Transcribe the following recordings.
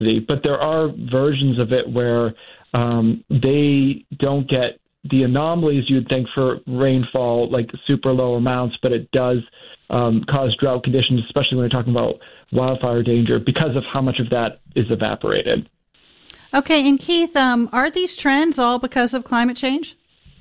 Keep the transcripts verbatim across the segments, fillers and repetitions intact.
but there are versions of it where um, they don't get the anomalies you'd think for rainfall, like super low amounts, but it does um, cause drought conditions, especially when we're talking about wildfire danger, because of how much of that is evaporated. Okay, and Keith, um, are these trends all because of climate change?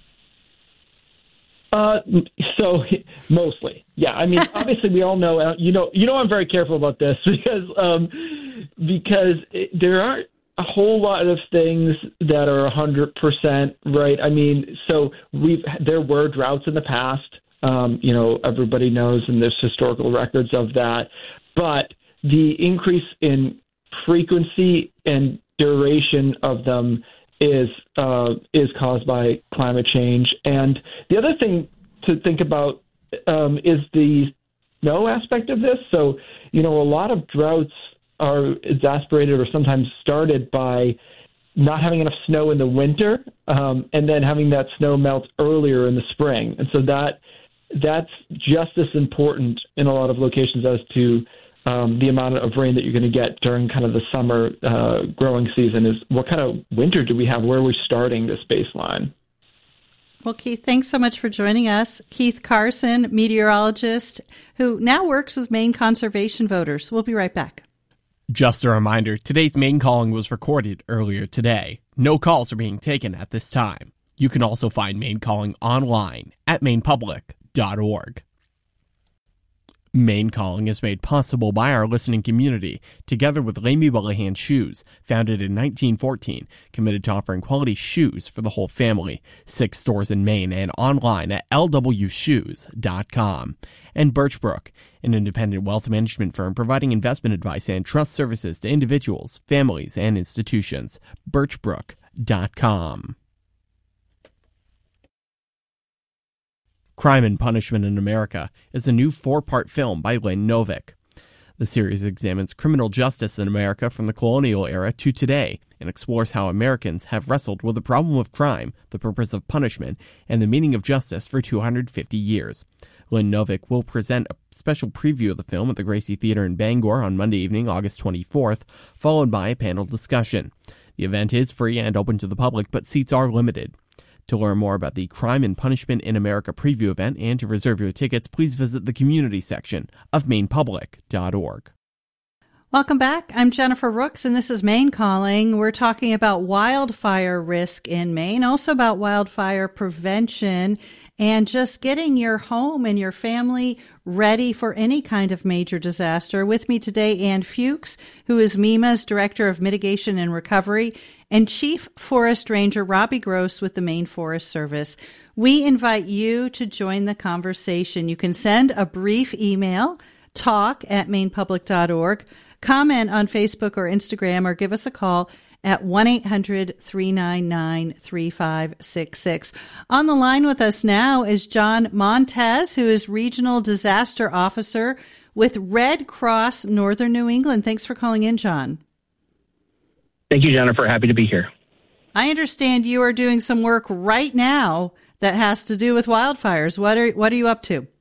Uh, so mostly, yeah. I mean, obviously, we all know. You know, you know, I'm very careful about this because um, because it, there aren't a whole lot of things that are one hundred percent right. I mean, so we've there were droughts in the past. Um, you know, everybody knows, and there's historical records of that. But the increase in frequency and duration of them is uh, is caused by climate change. And the other thing to think about um, is the snow aspect of this. So, you know, a lot of droughts are exacerbated or sometimes started by not having enough snow in the winter um, and then having that snow melt earlier in the spring. And so that that's just as important in a lot of locations as to Um, the amount of rain that you're going to get during kind of the summer uh, growing season. Is what kind of winter do we have? Where are we starting this baseline? Well, Keith, thanks so much for joining us. Keith Carson, meteorologist, who now works with Maine conservation voters. We'll be right back. Just a reminder, today's Maine Calling was recorded earlier today. No calls are being taken at this time. You can also find Maine Calling online at maine public dot org. Maine Calling is made possible by our listening community, together with Lamy Willihan Shoes, founded in nineteen fourteen, committed to offering quality shoes for the whole family. Six stores in Maine and online at l w shoes dot com. And Birchbrook, an independent wealth management firm providing investment advice and trust services to individuals, families, and institutions. birchbrook dot com. Crime and Punishment in America is a new four-part film by Lynn Novick. The series examines criminal justice in America from the colonial era to today and explores how Americans have wrestled with the problem of crime, the purpose of punishment, and the meaning of justice for two hundred fifty years. Lynn Novick will present a special preview of the film at the Gracie Theater in Bangor on Monday evening, August twenty-fourth, followed by a panel discussion. The event is free and open to the public, but seats are limited. To learn more about the Crime and Punishment in America preview event and to reserve your tickets, please visit the community section of maine public dot org. Welcome back. I'm Jennifer Rooks, and this is Maine Calling. We're talking about wildfire risk in Maine, also about wildfire prevention, and just getting your home and your family ready for any kind of major disaster. With me today, Ann Fuchs, who is MEMA's Director of Mitigation and Recovery, and Chief Forest Ranger Robbie Gross with the Maine Forest Service. We invite you to join the conversation. You can send a brief email, talk at maine public dot org, comment on Facebook or Instagram, or give us a call at one eight hundred three nine nine three five six six. On the line with us now is John Montez, who is Regional Disaster Officer with Red Cross Northern New England. Thanks for calling in, John. Thank you, Jennifer. Happy to be here. I understand you are doing some work right now that has to do with wildfires. What are what are you up to?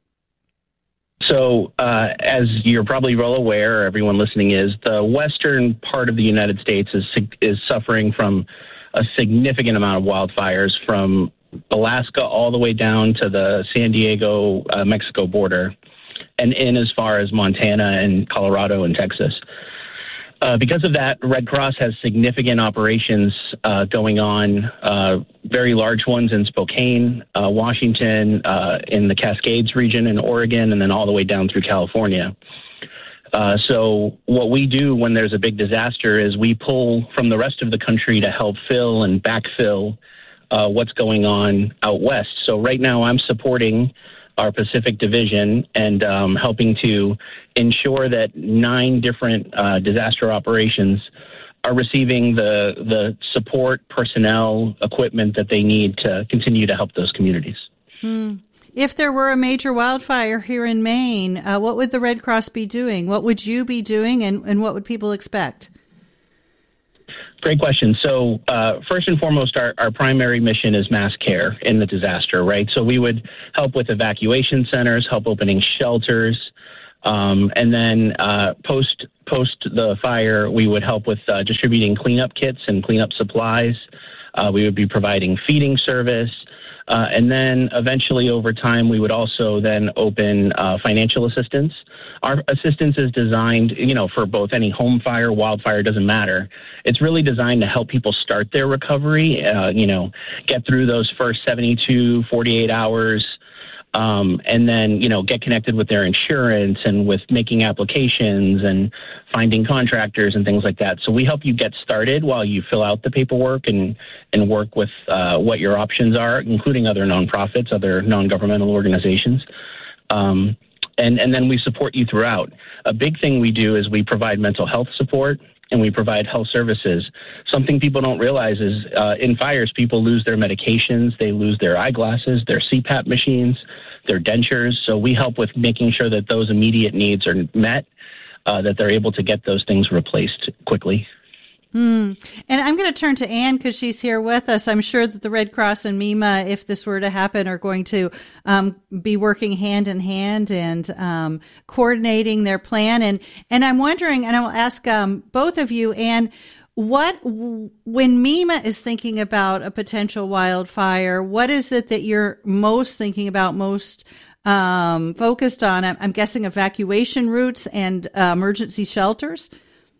So, uh, as you're probably well aware, everyone listening is, the western part of the United States is is suffering from a significant amount of wildfires, from Alaska all the way down to the San Diego, uh, Mexico border, and in as far as Montana and Colorado and Texas. Uh, because of that, Red Cross has significant operations uh, going on, uh, very large ones in Spokane, uh, Washington, uh, in the Cascades region in Oregon, and then all the way down through California. Uh, so what we do when there's a big disaster is we pull from the rest of the country to help fill and backfill uh, what's going on out west. So right now I'm supporting our Pacific Division and um, helping to ensure that nine different uh, disaster operations are receiving the the support, personnel, equipment that they need to continue to help those communities. Hmm. If there were a major wildfire here in Maine, uh, what would the Red Cross be doing? What would you be doing, and, and what would people expect? Great question. So uh, first and foremost, our, our primary mission is mass care in the disaster, right? So we would help with evacuation centers, help opening shelters, Um, and then uh, post post the fire, we would help with uh, distributing cleanup kits and cleanup supplies. Uh, we would be providing feeding service. Uh, and then eventually over time, we would also then open uh, financial assistance. Our assistance is designed, you know, for both any home fire, wildfire, doesn't matter. It's really designed to help people start their recovery, uh, you know, get through those first seventy-two, forty-eight hours, um, and then, you know, get connected with their insurance and with making applications and finding contractors and things like that. So we help you get started while you fill out the paperwork and, and work with uh, what your options are, including other nonprofits, other non-governmental organizations. Um, and, and then we support you throughout. A big thing we do is we provide mental health support and we provide health services. Something people don't realize is uh, in fires, people lose their medications, they lose their eyeglasses, their C PAP machines, their dentures. So we help with making sure that those immediate needs are met, uh, that they're able to get those things replaced quickly. Hmm. And I'm going to turn to Anne because she's here with us. I'm sure that the Red Cross and MEMA, if this were to happen, are going to um, be working hand in hand and um, coordinating their plan. And and I'm wondering, and I will ask um, both of you, Anne, what when MEMA is thinking about a potential wildfire, what is it that you're most thinking about, most um, focused on? I'm, I'm guessing evacuation routes and uh, emergency shelters.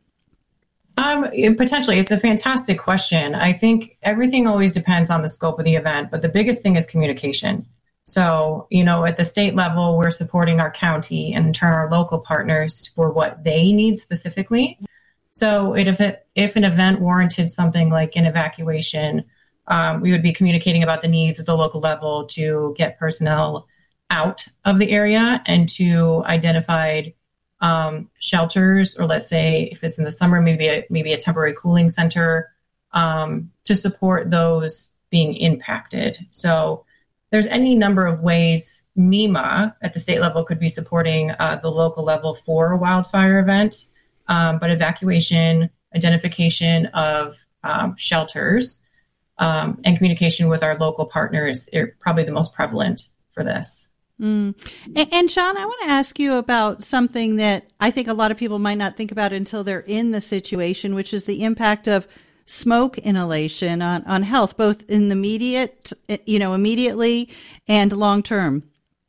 Um, potentially. It's a fantastic question. I think everything always depends on the scope of the event, but the biggest thing is communication. So, you know, at the state level, we're supporting our county and in turn our local partners for what they need specifically. So if it, if an event warranted something like an evacuation, um, we would be communicating about the needs at the local level to get personnel out of the area and to identified Um, shelters, or let's say if it's in the summer, maybe a, maybe a temporary cooling center um, to support those being impacted. So there's any number of ways MEMA at the state level could be supporting uh, the local level for a wildfire event, um, but evacuation, identification of um, shelters, um, and communication with our local partners are probably the most prevalent for this. Mm. And, and John, I want to ask you about something that I think a lot of people might not think about until they're in the situation, which is the impact of smoke inhalation on, on health, both in the immediate, you know, immediately and long term.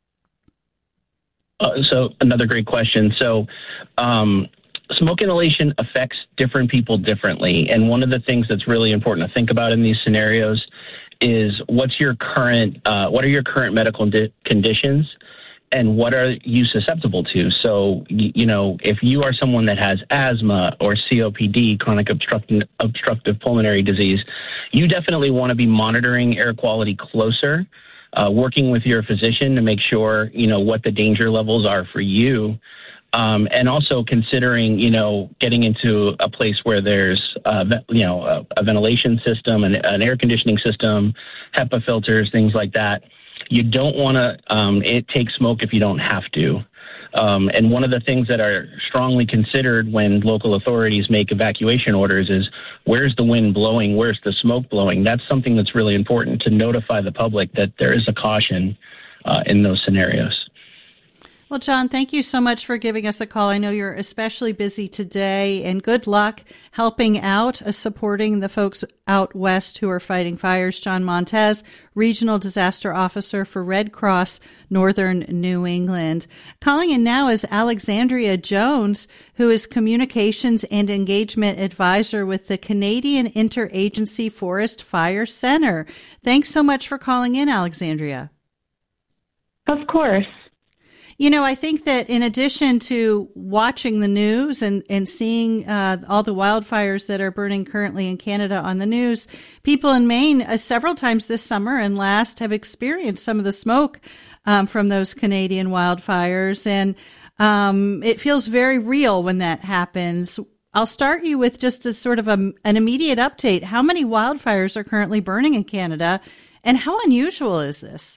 Uh, so another great question. So um, smoke inhalation affects different people differently. And one of the things that's really important to think about in these scenarios is what's your current, uh, what are your current medical di- conditions and what are you susceptible to? So, y- you know, if you are someone that has asthma or C O P D, chronic obstructive, obstructive pulmonary disease, you definitely want to be monitoring air quality closer, uh, working with your physician to make sure, you know, what the danger levels are for you. Um, and also considering, you know, getting into a place where there's, uh, you know, a, a ventilation system, and an air conditioning system, HEPA filters, things like that. You don't want to um, it take smoke if you don't have to. Um, and one of the things that are strongly considered when local authorities make evacuation orders is where's the wind blowing? Where's the smoke blowing? That's something that's really important to notify the public that there is a caution uh, in those scenarios. Well, John, thank you so much for giving us a call. I know you're especially busy today, and good luck helping out, uh, supporting the folks out west who are fighting fires. John Montez, Regional Disaster Officer for Red Cross Northern New England. Calling in now is Alexandria Jones, who is Communications and Engagement Advisor with the Canadian Interagency Forest Fire Center. Thanks so much for calling in, Alexandria. Of course. You know, I think that in addition to watching the news and, and seeing uh, all the wildfires that are burning currently in Canada on the news, people in Maine uh, several times this summer and last have experienced some of the smoke um, from those Canadian wildfires. And um, it feels very real when that happens. I'll start you with just a sort of a, an immediate update. How many wildfires are currently burning in Canada, and how unusual is this?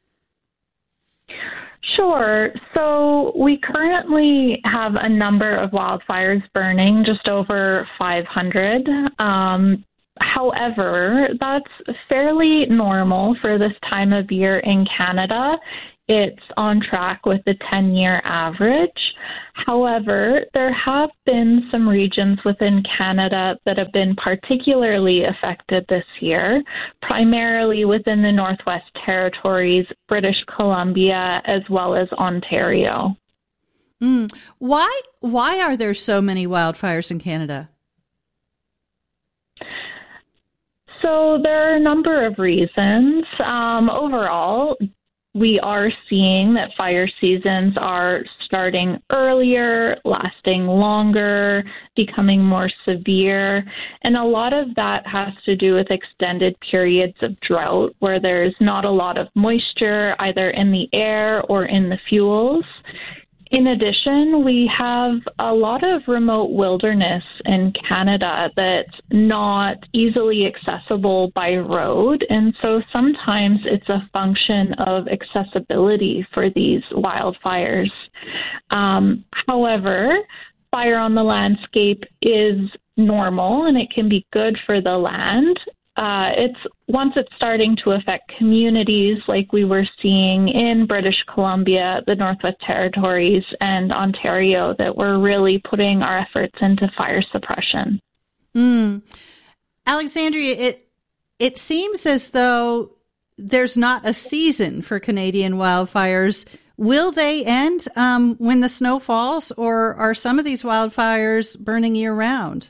Sure. So we currently have a number of wildfires burning, just over five hundred. Um, however, that's fairly normal for this time of year in Canada. it's on track with the ten-year average. However, there have been some regions within Canada that have been particularly affected this year, primarily within the Northwest Territories, British Columbia, as well as Ontario. Mm. Why, why are there so many wildfires in Canada? So there are a number of reasons. Um, overall, we are seeing that fire seasons are starting earlier, lasting longer, becoming more severe. And a lot of that has to do with extended periods of drought where there's not a lot of moisture either in the air or in the fuels. In addition, we have a lot of remote wilderness in Canada that's not easily accessible by road, and so sometimes it's a function of accessibility for these wildfires. Um, however, fire on the landscape is normal and it can be good for the land. Uh, it's once it's starting to affect communities like we were seeing in British Columbia, the Northwest Territories, and Ontario that we're really putting our efforts into fire suppression. Mm. Alexandria, it it seems as though there's not a season for Canadian wildfires. Will they end um, when the snow falls, or are some of these wildfires burning year-round?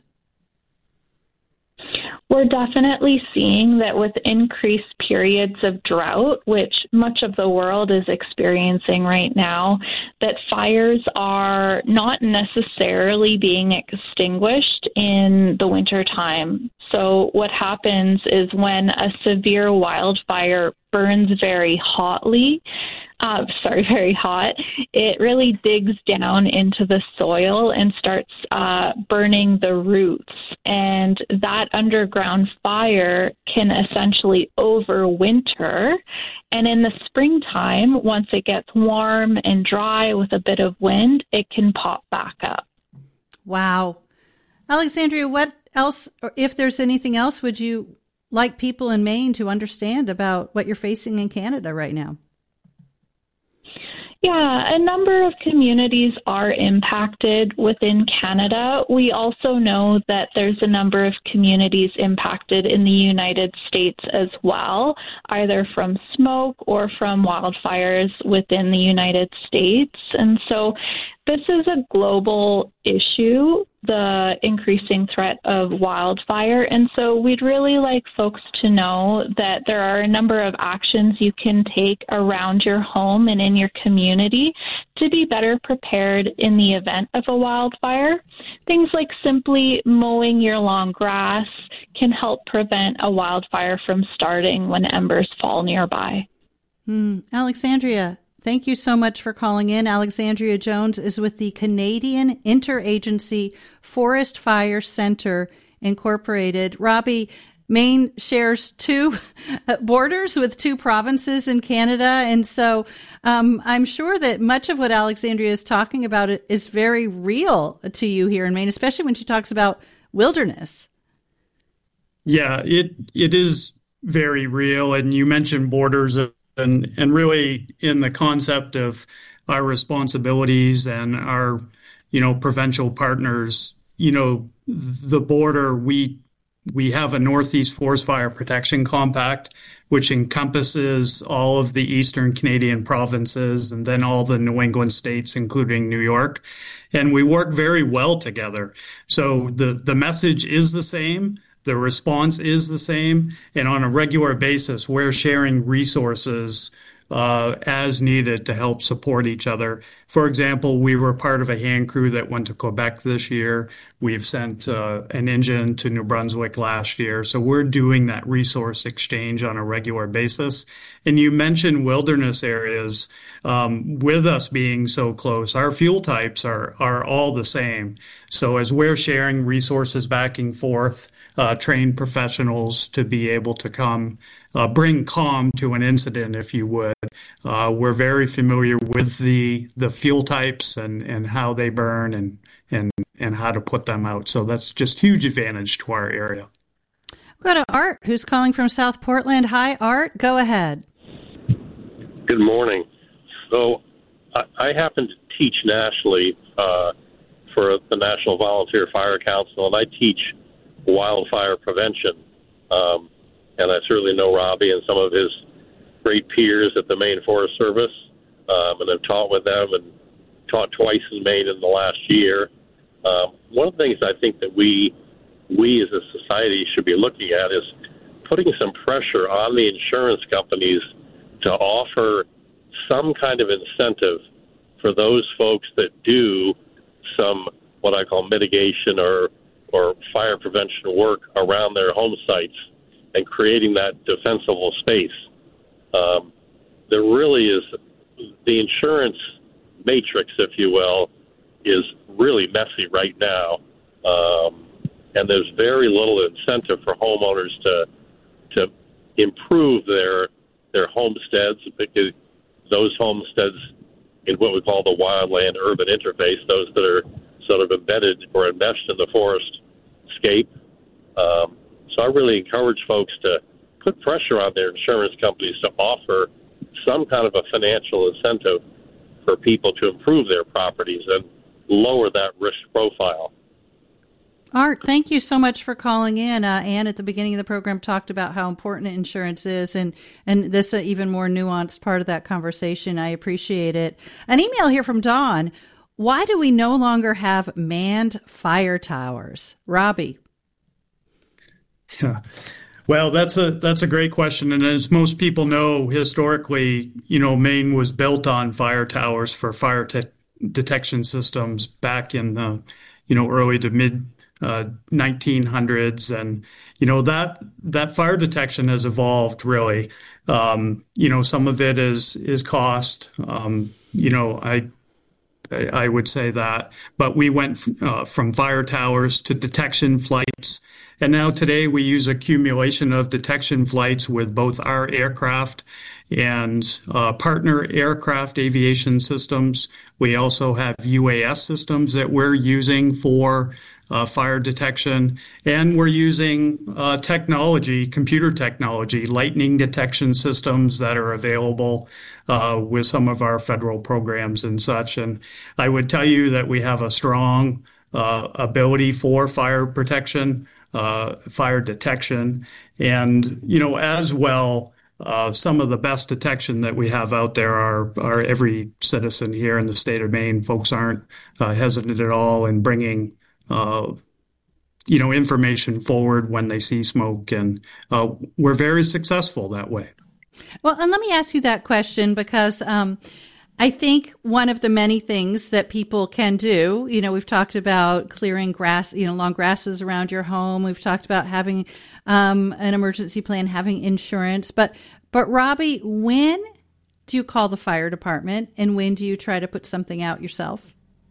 We're definitely seeing that with increased periods of drought, which much of the world is experiencing right now, that fires are not necessarily being extinguished in the wintertime. So what happens is when a severe wildfire burns very hotly, Uh, sorry, very hot, it really digs down into the soil and starts uh, burning the roots. And that underground fire can essentially overwinter. And in the springtime, once it gets warm and dry with a bit of wind, it can pop back up. Wow. Alexandria, what else, or if there's anything else, would you like people in Maine to understand about what you're facing in Canada right now? Yeah, a number of communities are impacted within Canada. We also know that there's a number of communities impacted in the United States as well, either from smoke or from wildfires within the United States. And so this is a global issue, the increasing threat of wildfire. And so we'd really like folks to know that there are a number of actions you can take around your home and in your community to be better prepared in the event of a wildfire. Things like simply mowing your long grass can help prevent a wildfire from starting when embers fall nearby. Mm. Alexandria, thank you so much for calling in. Alexandria Jones is with the Canadian Interagency Forest Fire Center Incorporated. Robbie, Maine shares two borders with two provinces in Canada, and so um, I'm sure that much of what Alexandria is talking about is very real to you here in Maine, especially when she talks about wilderness. Yeah, it it is very real, and you mentioned borders. And, and really in the concept of our responsibilities and our, you know, provincial partners, you know, the border, we we have a Northeast Forest Fire Protection Compact, which encompasses all of the Eastern Canadian provinces and then all the New England states, including New York. And we work very well together. So the, the message is the same. The response is the same, and on a regular basis, we're sharing resources uh, as needed to help support each other. For example, we were part of a hand crew that went to Quebec this year. We've sent uh, an engine to New Brunswick last year. So we're doing that resource exchange on a regular basis. And you mentioned wilderness areas. Um, with us being so close, our fuel types are, are all the same. So as we're sharing resources back and forth, Uh, trained professionals to be able to come uh, bring calm to an incident, if you would. Uh, we're very familiar with the the fuel types and, and how they burn and, and, and how to put them out. So that's just huge advantage to our area. We'll go to Art, who's calling from South Portland. Hi, Art. Go ahead. Good morning. So I, I happen to teach nationally uh, for the National Volunteer Fire Council, and I teach wildfire prevention. Um, and I certainly know Robbie and some of his great peers at the Maine Forest Service, um, and I've taught with them and taught twice in Maine in the last year. Um, one of the things I think that we we as a society should be looking at is putting some pressure on the insurance companies to offer some kind of incentive for those folks that do some what I call mitigation or or fire prevention work around their home sites and creating that defensible space. Um, there really is the insurance matrix, if you will, is really messy right now, um, and there's very little incentive for homeowners to to improve their their homesteads, because those homesteads in what we call the wildland urban interface, those that are sort of embedded or enmeshed in the forest scape. Um, so I really encourage folks to put pressure on their insurance companies to offer some kind of a financial incentive for people to improve their properties and lower that risk profile. Art, thank you so much for calling in. Uh, Anne, at the beginning of the program, talked about how important insurance is, and, and this uh, even more nuanced part of that conversation. I appreciate it. An email here from Dawn. Why do we no longer have manned fire towers? Robbie. Yeah. Well, that's a that's a great question. And as most people know, historically, you know, Maine was built on fire towers for fire te- detection systems back in the, you know, early to mid uh, nineteen hundreds. And, you know, that that fire detection has evolved, really. Um, you know, some of it is is cost. Um, you know, I I would say that. But we went uh, from fire towers to detection flights. And now today we use accumulation of detection flights with both our aircraft and uh, partner aircraft aviation systems. We also have U A S systems that we're using for uh, fire detection. And we're using uh, technology, computer technology, lightning detection systems that are available uh, with some of our federal programs and such. And I would tell you that we have a strong uh, ability for fire protection. Uh, fire detection, and, you know, as well, uh, some of the best detection that we have out there are, are every citizen here in the state of Maine. Folks aren't uh, hesitant at all in bringing, uh, you know, information forward when they see smoke, and uh, we're very successful that way. Well, and let me ask you that question because um, I think one of the many things that people can do, you know, we've talked about clearing grass, you know, long grasses around your home. We've talked about having um, an emergency plan, having insurance. But, but Robbie, when do you call the fire department, and when do you try to put something out yourself?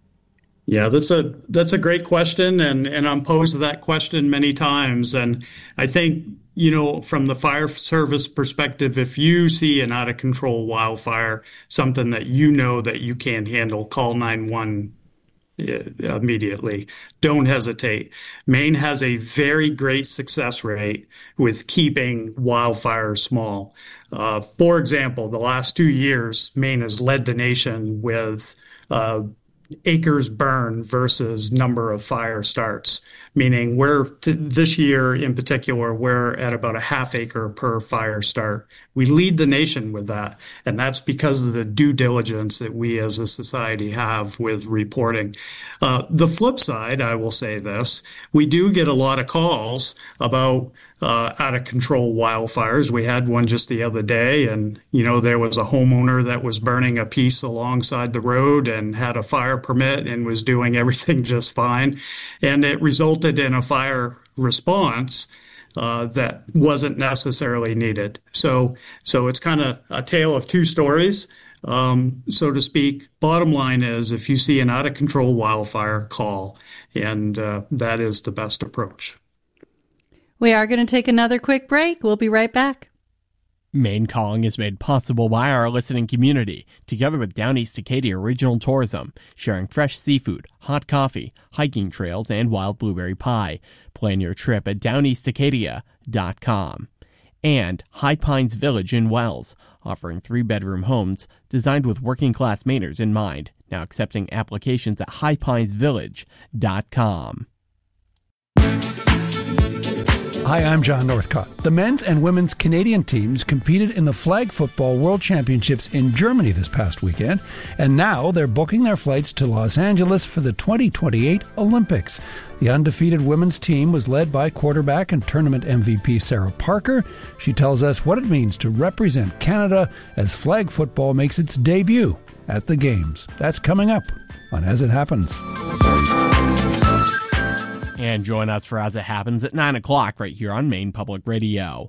Yeah, that's a that's a great question, and, and I'm posed that question many times. And I think, you know, from the fire service perspective, if you see an out of control wildfire, something that you know that you can't handle, call nine one one immediately. Don't hesitate. Maine has a very great success rate with keeping wildfires small. Uh, for example, the last two years, Maine has led the nation with uh, acres burned versus number of fire starts, meaning we're t- this year in particular, we're at about a half acre per fire start. We lead the nation with that. And that's because of the due diligence that we as a society have with reporting. Uh, the flip side, I will say this, we do get a lot of calls about uh, out of control wildfires. We had one just the other day, and, you know, there was a homeowner that was burning a piece alongside the road and had a fire permit and was doing everything just fine. And it resulted in a fire response uh, that wasn't necessarily needed. So, so it's kind of a tale of two stories, um, so to speak. Bottom line is, if you see an out of control wildfire, call, and uh, that is the best approach. We are going to take another quick break. We'll be right back. Maine Calling is made possible by our listening community, together with Down East Acadia Regional Tourism, sharing fresh seafood, hot coffee, hiking trails, and wild blueberry pie. Plan your trip at down east acadia dot com. And High Pines Village in Wells, offering three-bedroom homes designed with working-class Mainers in mind, now accepting applications at high pines village dot com. Hi, I'm John Northcott. The men's and women's Canadian teams competed in the Flag Football World Championships in Germany this past weekend, and now they're booking their flights to Los Angeles for the twenty twenty-eight Olympics. The undefeated women's team was led by quarterback and tournament M V P Sarah Parker. She tells us what it means to represent Canada as flag football makes its debut at the Games. That's coming up on As It Happens. And join us for As It Happens at nine o'clock right here on Maine Public Radio.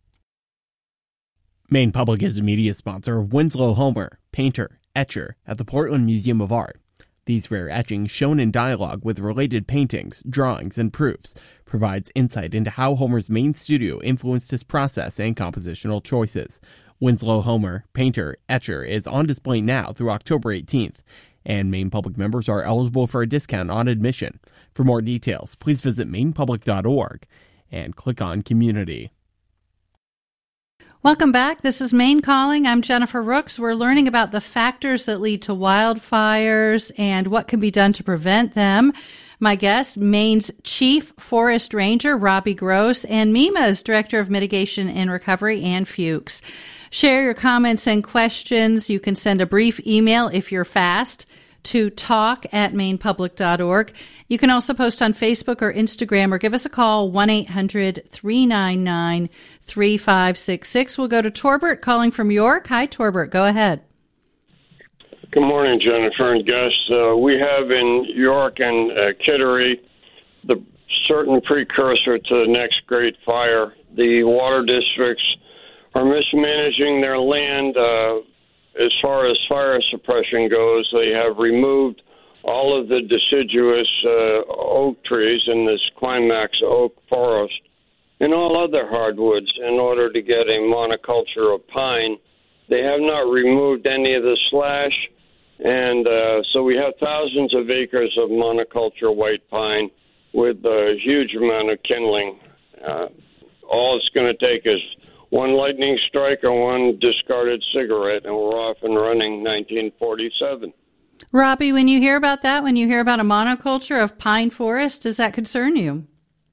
Maine Public is a media sponsor of Winslow Homer, painter, etcher at the Portland Museum of Art. These rare etchings, shown in dialogue with related paintings, drawings, and proofs, provides insight into how Homer's main studio influenced his process and compositional choices. Winslow Homer, painter, etcher is on display now through October eighteenth, and Maine Public members are eligible for a discount on admission. For more details, please visit maine public dot org and click on Community. Welcome back. This is Maine Calling. I'm Jennifer Rooks. We're learning about the factors that lead to wildfires and what can be done to prevent them. My guest, Maine's Chief Forest Ranger, Robbie Gross, and MEMA's Director of Mitigation and Recovery, Ann Fuchs. Share your comments and questions. You can send a brief email if you're fast to talk at maine public dot org. You can also post on Facebook or Instagram or give us a call, one eight hundred three nine nine three five six six. We'll go to Torbert calling from York. Hi, Torbert. Go ahead. Good morning, Jennifer and guests. Uh, we have in York and uh, Kittery the certain precursor to the next great fire. The water districts are mismanaging their land uh, as far as fire suppression goes. They have removed all of the deciduous uh, oak trees in this climax oak forest and all other hardwoods in order to get a monoculture of pine. They have not removed any of the slash, and uh, so we have thousands of acres of monoculture white pine with a huge amount of kindling. Uh, all it's going to take is one lightning strike or one discarded cigarette, and we're off and running nineteen forty-seven. Robbie, when you hear about that, when you hear about a monoculture of pine forest, does that concern you?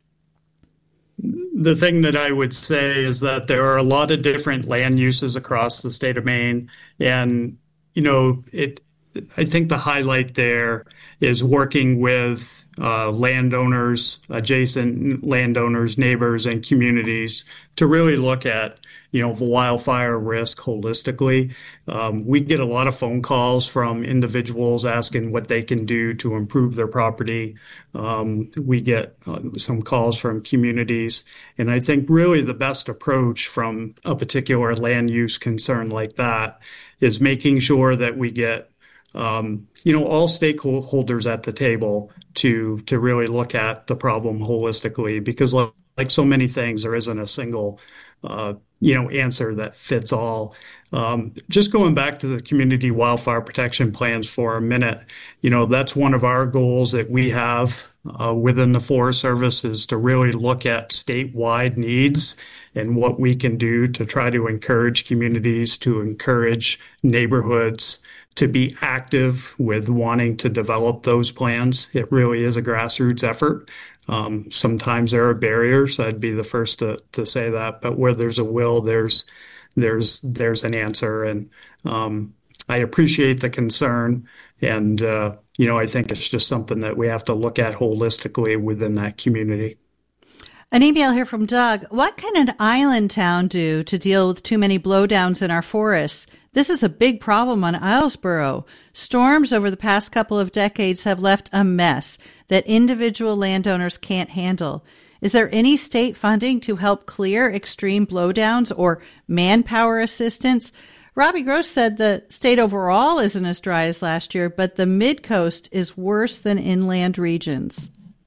The thing that I would say is that there are a lot of different land uses across the state of Maine. And, you know, it. I think the highlight there is working with uh, landowners, adjacent landowners, neighbors, and communities to really look at, you know, wildfire risk holistically. Um, we get a lot of phone calls from individuals asking what they can do to improve their property. Um, we get uh, some calls from communities. And I think really the best approach from a particular land use concern like that is making sure that we get Um, you know, all stakeholders at the table to to really look at the problem holistically, because like, like so many things, there isn't a single, uh, you know, answer that fits all. Um, just going back to the community wildfire protection plans for a minute, you know, that's one of our goals that we have uh, within the Forest Service is to really look at statewide needs and what we can do to try to encourage communities, to encourage neighborhoods to be active with wanting to develop those plans. It really is a grassroots effort. Um, sometimes there are barriers. I'd be the first to, to say that. But where there's a will, there's there's there's an answer. And um, I appreciate the concern. And uh, you know, I think it's just something that we have to look at holistically within that community. An email here from Doug. What can an island town do to deal with too many blowdowns in our forests? This is a big problem on Islesboro. Storms over the past couple of decades have left a mess that individual landowners can't handle. Is there any state funding to help clear extreme blowdowns or manpower assistance? Robbie Gross said the state overall isn't as dry as last year, but the mid-coast is worse than inland regions.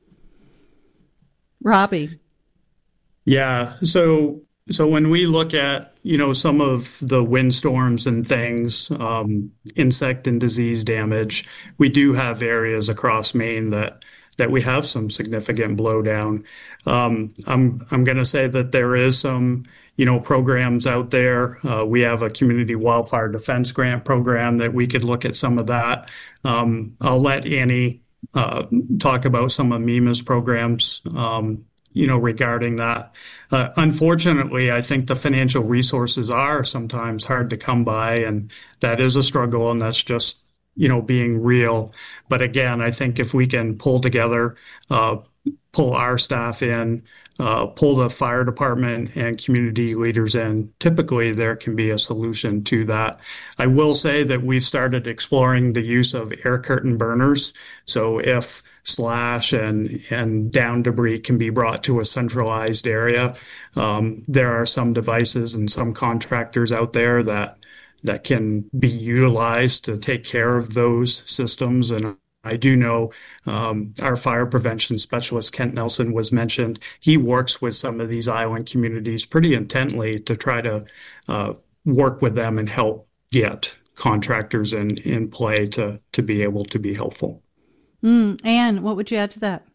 Robbie. Yeah, so so when we look at, you know, some of the windstorms and things, um, insect and disease damage, we do have areas across Maine that that we have some significant blowdown. Um, I'm I'm going to say that there is some, you know, programs out there. Uh, we have a community wildfire defense grant program that we could look at some of that. Um, I'll let Annie uh, talk about some of MEMA's programs, um, you know, regarding that. Uh, unfortunately, I think the financial resources are sometimes hard to come by, and that is a struggle, and that's just, you know, being real. But again, I think if we can pull together, uh, pull our staff in, uh, pull the fire department and community leaders in, typically there can be a solution to that. I will say that we've started exploring the use of air curtain burners. So if slash and, and down debris can be brought to a centralized area, um, there are some devices and some contractors out there that that can be utilized to take care of those systems. And I do know um, our fire prevention specialist, Kent Nelson, was mentioned. He works with some of these island communities pretty intently to try to uh, work with them and help get contractors in, in play to, to be able to be helpful. Mm, Anne, what would you add to that?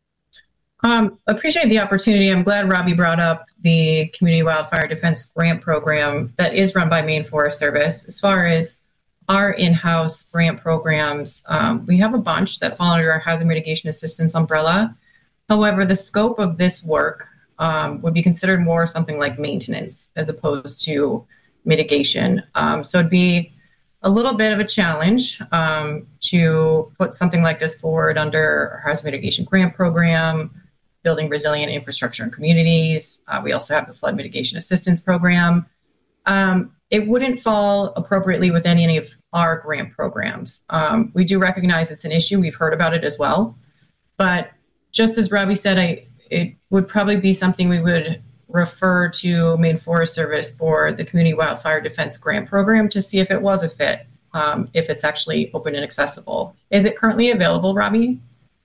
Um, appreciate the opportunity. I'm glad Robbie brought up the Community Wildfire Defense Grant Program that is run by Maine Forest Service. As far as our in-house grant programs, um, we have a bunch that fall under our Hazard Mitigation Assistance umbrella. However, the scope of this work um, would be considered more something like maintenance as opposed to mitigation. Um, so it'd be a little bit of a challenge um, to put something like this forward under our Hazard Mitigation Grant Program, building resilient infrastructure in communities. Uh, we also have the Flood Mitigation Assistance Program. Um, it wouldn't fall appropriately with any of our grant programs. Um, we do recognize it's an issue. We've heard about it as well. But just as Robbie said, I, it would probably be something we would refer to Maine Forest Service for the Community Wildfire Defense Grant Program to see if it was a fit, um, if it's actually open and accessible. Is it currently available, Robbie?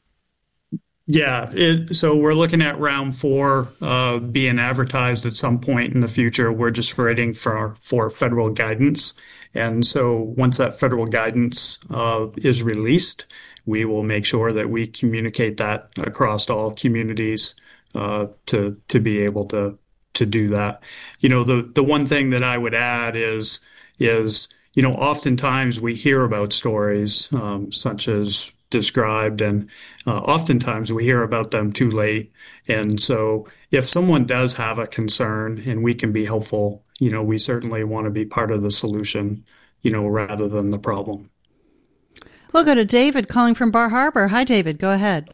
Yeah, it, so we're looking at round four uh, being advertised at some point in the future. We're just waiting for for federal guidance, and so once that federal guidance uh, is released, we will make sure that we communicate that across all communities uh, to to be able to to do that. You know, the the one thing that I would add is is you know, oftentimes we hear about stories um, such as described, and uh, oftentimes we hear about them too late. And so if someone does have a concern and we can be helpful, you know, we certainly want to be part of the solution, you know, rather than the problem. We'll go to David calling from Bar Harbor. Hi, David. Go ahead.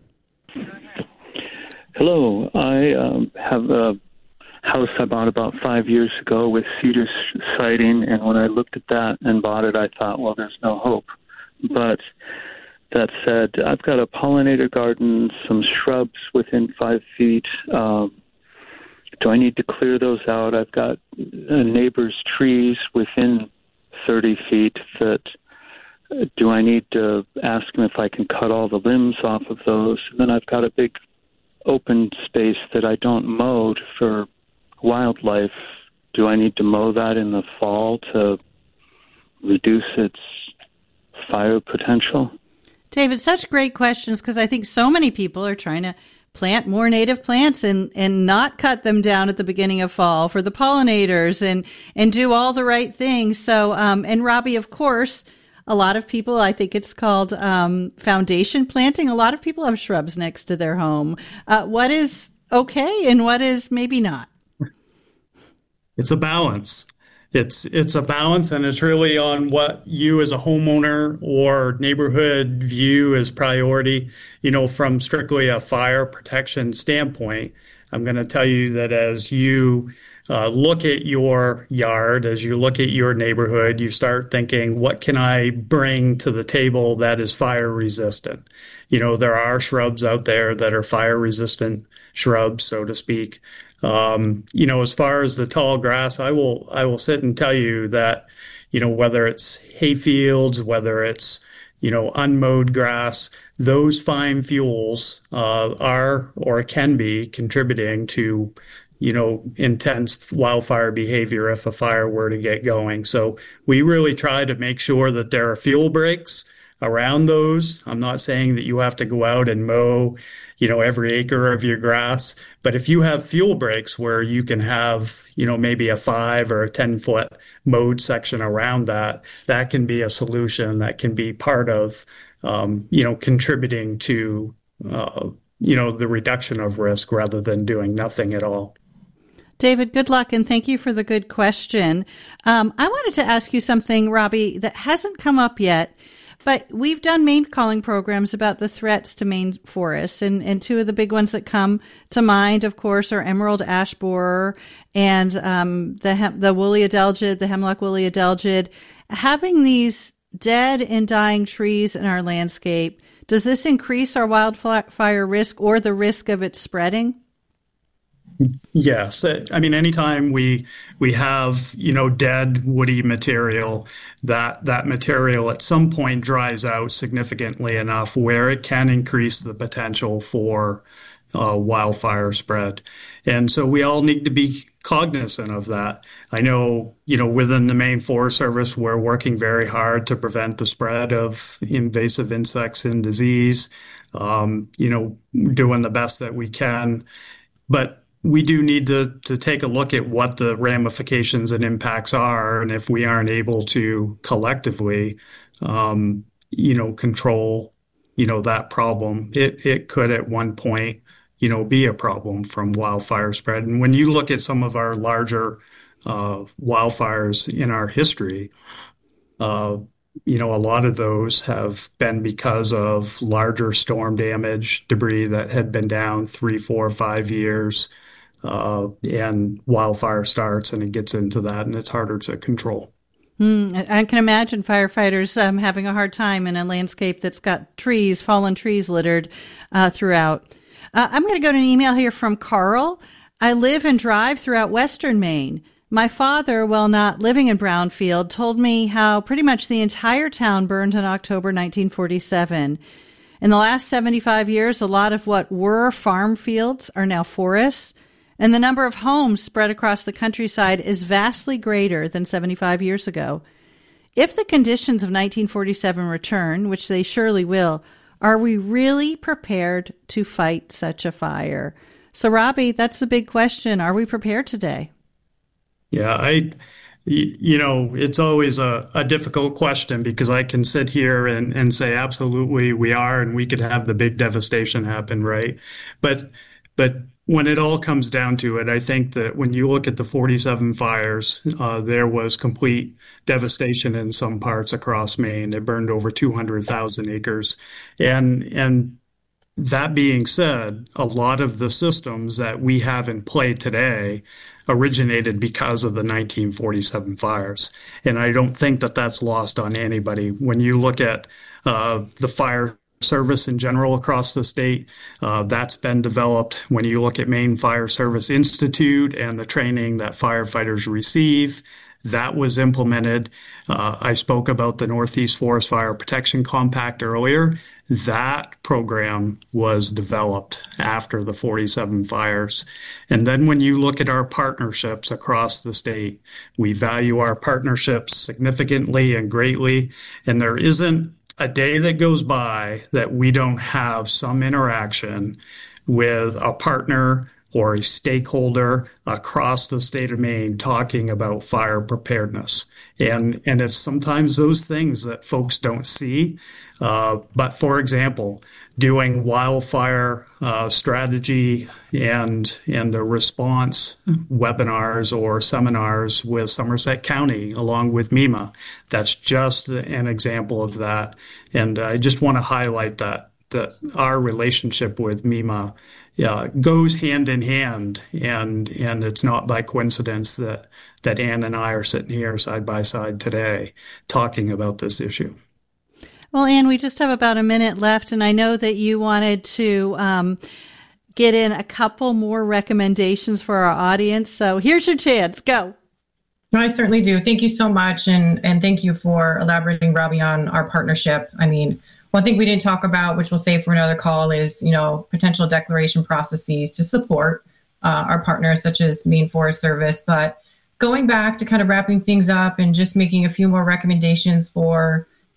Hello. I um, have a house I bought about five years ago with cedar siding, and when I looked at that and bought it, I thought, well, there's no hope. But that said, I've got a pollinator garden, some shrubs within five feet. Um, do I need to clear those out? I've got a neighbor's trees within thirty feet that uh, do I need to ask him if I can cut all the limbs off of those? And then I've got a big open space that I don't mow for wildlife. Do I need to mow that in the fall to reduce its fire potential? David, such great questions, because I think so many people are trying to plant more native plants and, and not cut them down at the beginning of fall for the pollinators and, and do all the right things. So, um, and Robbie, of course, a lot of people, I think it's called um, foundation planting. A lot of people have shrubs next to their home. Uh, what is okay and what is maybe not? It's a balance. It's it's a balance, and it's really on what you as a homeowner or neighborhood view as priority. You know, from strictly a fire protection standpoint, I'm going to tell you that as you uh, look at your yard, as you look at your neighborhood, you start thinking, what can I bring to the table that is fire resistant? You know, there are shrubs out there that are fire resistant shrubs, so to speak. Um, you know, as far as the tall grass, I will, I will sit and tell you that, you know, whether it's hay fields, whether it's, you know, unmowed grass, those fine fuels, uh, are or can be contributing to, you know, intense wildfire behavior if a fire were to get going. So we really try to make sure that there are fuel breaks. around those. I'm not saying that you have to go out and mow, you know, every acre of your grass, but if you have fuel breaks where you can have, you know, maybe a five or a ten foot mowed section around that, that can be a solution that can be part of, um, you know, contributing to, uh, you know, the reduction of risk rather than doing nothing at all. David, good luck, and thank you for the good question. Um, I wanted to ask you something, Robbie, that hasn't come up yet, but we've done Maine calling programs about the threats to Maine forests, and, and two of the big ones that come to mind, of course, are emerald ash borer and um, the hem- the woolly adelgid, the hemlock woolly adelgid. Having these dead and dying trees in our landscape, does this increase our wildfire risk or the risk of it spreading? Yes. I mean, anytime we we have, you know, dead woody material, that that material at some point dries out significantly enough where it can increase the potential for uh, wildfire spread. And so we all need to be cognizant of that. I know, you know, within the Maine Forest Service, we're working very hard to prevent the spread of invasive insects and disease, um, you know, doing the best that we can. But we do need to, to take a look at what the ramifications and impacts are. And if we aren't able to collectively, um, you know, control, you know, that problem, it, it could at one point, you know, be a problem from wildfire spread. And when you look at some of our larger uh, wildfires in our history, uh, you know, a lot of those have been because of larger storm damage, debris that had been down three, four, five years. Uh, and wildfire starts and it gets into that and it's harder to control. Mm, I can imagine firefighters um, having a hard time in a landscape that's got trees, fallen trees littered uh, throughout. Uh, I'm going to go to an email here from Carl. I live and drive throughout Western Maine. My father, while not living in Brownfield, told me how pretty much the entire town burned in October nineteen forty-seven. In the last seventy-five years, a lot of what were farm fields are now forests. And the number of homes spread across the countryside is vastly greater than seventy-five years ago. If the conditions of nineteen forty-seven return, which they surely will, are we really prepared to fight such a fire? So, Robbie, that's the big question. Are we prepared today? Yeah, I, you know, it's always a, a difficult question because I can sit here and, and say, absolutely, we are, and we could have the big devastation happen, right? But, but, when it all comes down to it, I think that when you look at the forty-seven fires, uh, there was complete devastation in some parts across Maine. It burned over two hundred thousand acres. And, and that being said, a lot of the systems that we have in play today originated because of the nineteen forty-seven fires. And I don't think that that's lost on anybody. When you look at uh, the fire service in general across the state, uh, that's been developed. When you look at Maine Fire Service Institute and the training that firefighters receive, that was implemented. Uh, I spoke about the Northeast Forest Fire Protection Compact earlier. That program was developed after the forty-seven fires. And then when you look at our partnerships across the state, we value our partnerships significantly and greatly, and there isn't a day that goes by that we don't have some interaction with a partner or a stakeholder across the state of Maine talking about fire preparedness. And, and it's sometimes those things that folks don't see. Uh, but for example, doing wildfire uh, strategy and and a response webinars or seminars with Somerset County along with MEMA. That's just an example of that. And I just want to highlight that that our relationship with MEMA uh, goes hand in hand, and and it's not by coincidence that that Ann and I are sitting here side by side today talking about this issue. Well, Ann, we just have about a minute left, and I know that you wanted to um, get in a couple more recommendations for our audience. So here's your chance. Go. I certainly do. Thank you so much, and and thank you for elaborating, Robbie, on our partnership. I mean, one thing we didn't talk about, which we'll save for another call, is, you know, potential declaration processes to support uh, our partners, such as Maine Forest Service. But going back to kind of wrapping things up and just making a few more recommendations for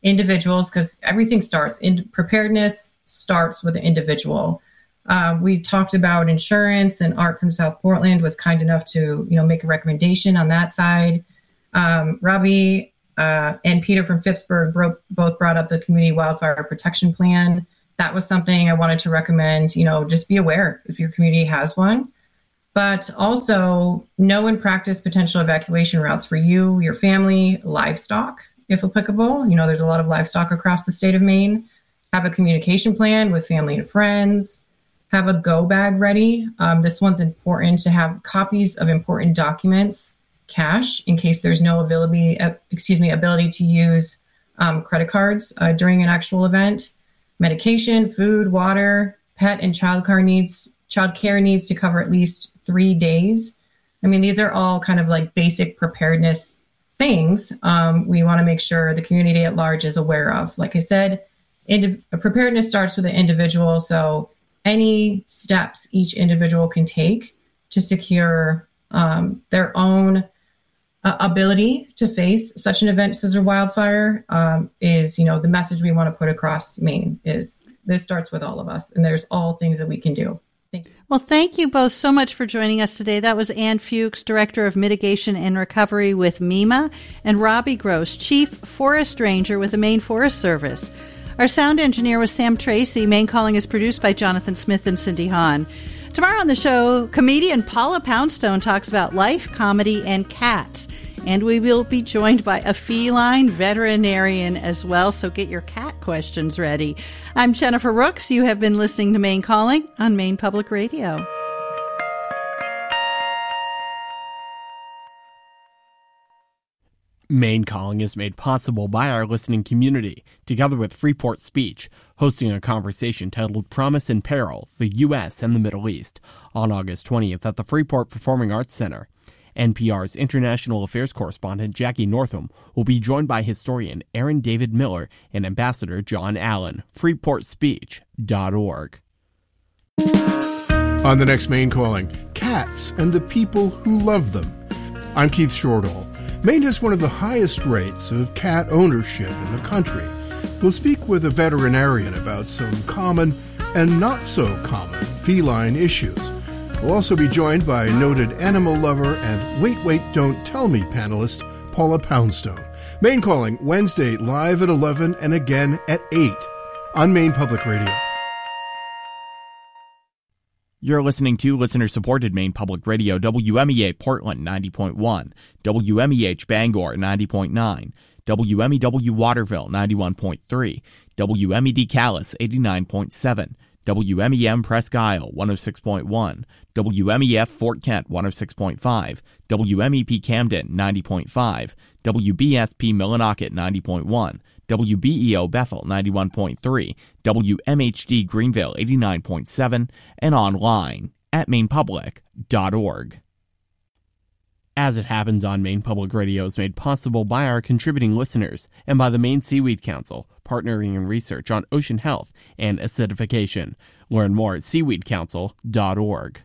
individuals, because everything starts in preparedness starts with the individual. Uh, we talked about insurance, and Art from South Portland was kind enough to, you know, make a recommendation on that side. Um, Robbie uh, and Peter from Phippsburg bro- both brought up the Community Wildfire Protection Plan. That was something I wanted to recommend. You know, just be aware if your community has one, but also know and practice potential evacuation routes for you, your family, livestock, if applicable. You know, there's a lot of livestock across the state of Maine. Have a communication plan with family and friends. Have a go bag ready. Um, this one's important to have copies of important documents, cash, in case there's no ability, uh, excuse me, ability to use um, credit cards uh, during an actual event. Medication, food, water, pet and child care needs, child care needs to cover at least three days. I mean, these are all kind of like basic preparedness things um, we want to make sure the community at large is aware of. Like I said, indiv- preparedness starts with the individual. So any steps each individual can take to secure um, their own uh, ability to face such an event as a wildfire um, is, you know, the message we want to put across Maine is this starts with all of us, and there's all things that we can do. Thank you. Well, thank you both so much for joining us today. That was Ann Fuchs, Director of Mitigation and Recovery with MEMA, and Robbie Gross, Chief Forest Ranger with the Maine Forest Service. Our sound engineer was Sam Tracy. Maine Calling is produced by Jonathan Smith and Cindy Hahn. Tomorrow on the show, comedian Paula Poundstone talks about life, comedy, and cats. And we will be joined by a feline veterinarian as well, so get your cat questions ready. I'm Jennifer Rooks. You have been listening to Maine Calling on Maine Public Radio. Maine Calling is made possible by our listening community, together with Freeport Speech, hosting a conversation titled Promise and Peril, the U S and the Middle East, on August twentieth at the Freeport Performing Arts Center. N P R's international affairs correspondent Jackie Northam will be joined by historian Aaron David Miller and Ambassador John Allen. freeport speech dot org. On the next Maine Calling, cats and the people who love them. I'm Keith Shortall. Maine has one of the highest rates of cat ownership in the country. We'll speak with a veterinarian about some common and not so common feline issues. We'll also be joined by noted animal lover and Wait, Wait, Don't Tell Me panelist Paula Poundstone. Maine Calling, Wednesday live at eleven and again at eight on Maine Public Radio. You're listening to listener-supported Maine Public Radio, W M E A Portland ninety point one, W M E H Bangor ninety point nine, W M E W Waterville ninety-one point three, W M E D Calais eighty-nine point seven, W M E M Presque Isle one oh six point one, W M E F Fort Kent one oh six point five, W M E P Camden ninety point five, W B S P Millinocket ninety point one, W B E O Bethel ninety-one point three, W M H D Greenville eighty-nine point seven, and online at maine public dot org. As It Happens on Maine Public Radio is made possible by our contributing listeners and by the Maine Seaweed Council, partnering in research on ocean health and acidification. Learn more at seaweed council dot org.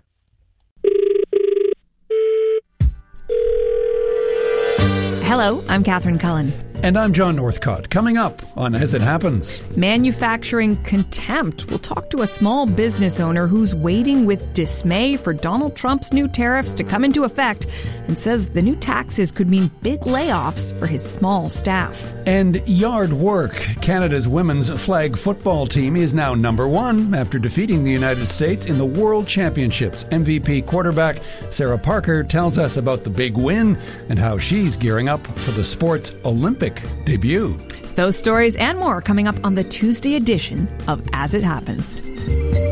Hello, I'm Catherine Cullen. And I'm John Northcott. Coming up on As It Happens. Manufacturing contempt. We'll talk to a small business owner who's waiting with dismay for Donald Trump's new tariffs to come into effect and says the new taxes could mean big layoffs for his small staff. And yard work. Canada's women's flag football team is now number one after defeating the United States in the World Championships. M V P quarterback Sarah Parker tells us about the big win and how she's gearing up for the sport's Olympic debut. Those stories and more coming up on the Tuesday edition of As It Happens.